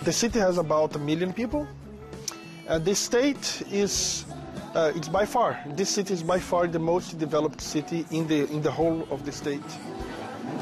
The city has about 1 million people. The state is, this city is by far the most developed city in the whole of the state.